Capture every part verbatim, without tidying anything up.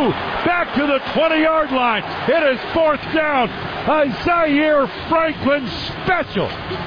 two, back to the twenty-yard line. It is fourth down. A Zaire Franklin special.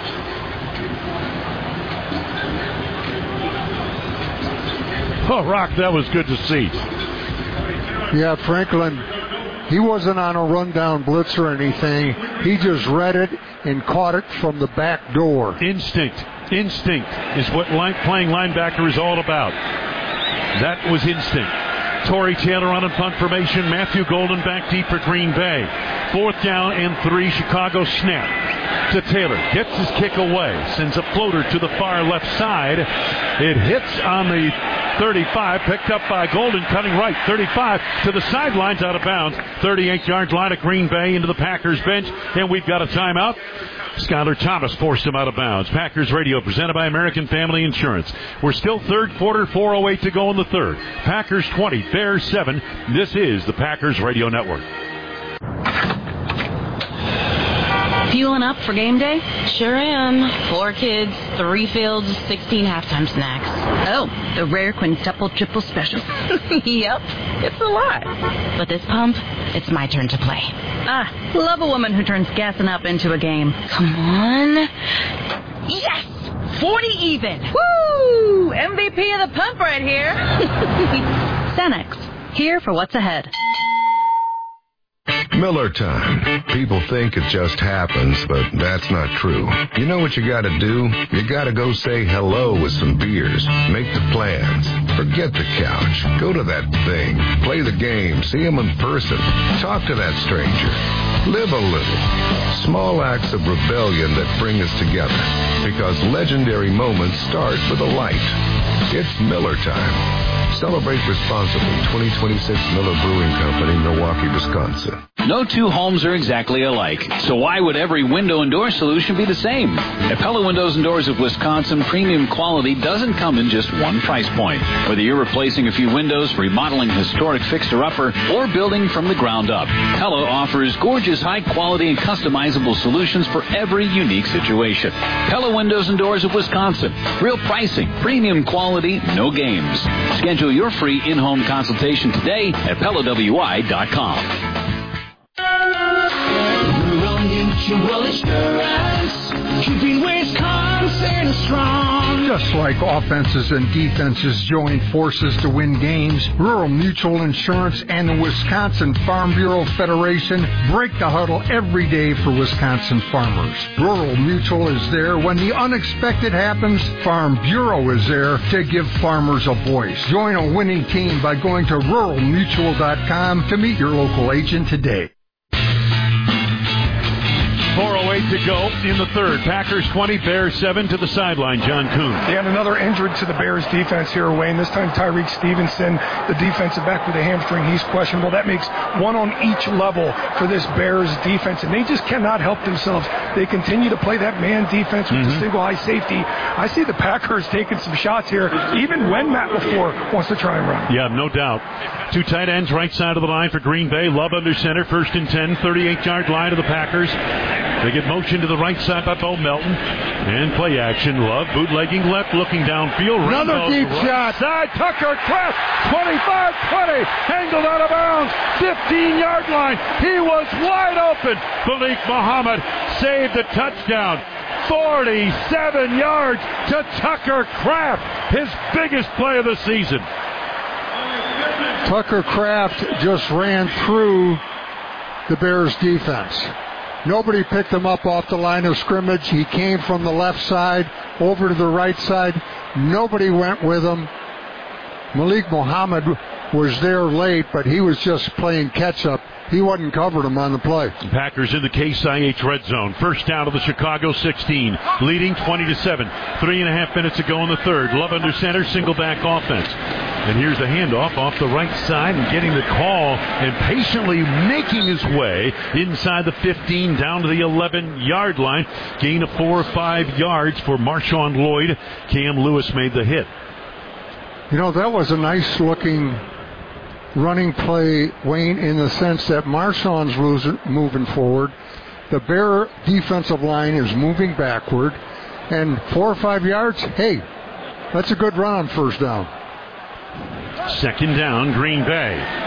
Oh, Rock, that was good to see. Yeah, Franklin, he wasn't on a rundown blitz or anything. He just read it and caught it from the back door. Instinct. Instinct is what line, playing linebacker is all about. That was instinct. Torrey Taylor on a punt formation. Matthew Golden back deep for Green Bay. Fourth down and three. Chicago snap to Taylor. Gets his kick away. Sends a floater to the far left side. It hits on the thirty-five. Picked up by Golden. Cutting right. thirty-five to the sidelines, out of bounds. thirty-eight-yard line of Green Bay into the Packers bench. And we've got a timeout. Skylar Thomas forced him out of bounds. Packers Radio presented by American Family Insurance. We're still third quarter, four oh eight to go in the third. Packers twenty, Bears seven. This is the Packers Radio Network. Fueling up for game day? Sure am. Four kids, three fields, sixteen halftime snacks. Oh, the rare quintuple triple special. Yep, it's a lot. But this pump, it's my turn to play. Ah, love a woman who turns gassing up into a game. Come on. Yes! forty even. Woo! M V P of the pump right here. Cenex, here for what's ahead. Miller time. People think it just happens, but that's not true. You know what you gotta do? You gotta go say hello with some beers. Make the plans. Forget the couch. Go to that thing. Play the game. See him in person. Talk to that stranger. Live a little. Small acts of rebellion that bring us together. Because legendary moments start with a light. It's Miller time. Celebrate responsibly. twenty twenty-six Miller Brewing Company, Milwaukee, Wisconsin. No two homes are exactly alike, so why would every window and door solution be the same? At Pella Windows and Doors of Wisconsin, premium quality doesn't come in just one price point. Whether you're replacing a few windows, remodeling a historic fixer-upper, or building from the ground up, Pella offers gorgeous, high-quality, and customizable solutions for every unique situation. Pella Windows and Doors of Wisconsin. Real pricing, premium quality, no games. Schedule your free in-home consultation today at Pella W I dot com. Rural Mutual Insurance, keeping Wisconsin strong. Just like offenses and defenses join forces to win games, Rural Mutual Insurance and the Wisconsin Farm Bureau Federation break the huddle every day for Wisconsin farmers. Rural Mutual is there when the unexpected happens. Farm Bureau is there to give farmers a voice. Join a winning team by going to rural mutual dot com to meet your local agent today. four oh eight to go in the third. Packers twenty, Bears seven to the sideline. John Kuhn. They had another injured to the Bears defense here, Wayne. This time Tyreek Stevenson, the defensive back with a hamstring, he's questionable. That makes one on each level for this Bears defense, and they just cannot help themselves. They continue to play that man defense with mm-hmm. the single high safety. I see the Packers taking some shots here, even when Matt LaFleur wants to try and run. Yeah, no doubt. Two tight ends right side of the line for Green Bay. Love under center, first and ten, thirty-eight-yard line of the Packers. They get motion to the right side by Bo Melton. And play action. Love bootlegging left, looking downfield. Another Rainbow deep right shot. Side. Tucker Kraft, twenty-five twenty. Angled out of bounds. fifteen-yard line. He was wide open. Malik Muhammad saved the touchdown. forty-seven yards to Tucker Kraft. His biggest play of the season. Tucker Kraft just ran through the Bears defense. Nobody picked him up off the line of scrimmage. He came from the left side over to the right side. Nobody went with him. Malik Muhammad was there late, but he was just playing catch-up. He wasn't covered him on the play. Packers in the Case I H red zone. First down of the Chicago sixteen, leading twenty to seven. Three and a half minutes to go in the third. Love under center, single back offense. And here's the handoff off the right side and getting the call and patiently making his way inside the fifteen down to the eleven-yard line. Gain of four or five yards for Marshawn Lloyd. Cam Lewis made the hit. You know, that was a nice-looking running play, Wayne, in the sense that Marshawn's losing, moving forward. The Bear defensive line is moving backward. And four or five yards, hey, that's a good run on first down. Second down, Green Bay.